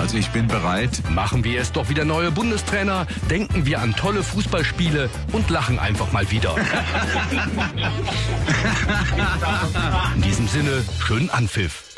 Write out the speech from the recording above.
Also ich bin bereit. Machen wir es doch wieder neue Bundestrainer, denken wir an tolle Fußballspiele und lachen einfach mal wieder. In diesem Sinne, schönen Anpfiff.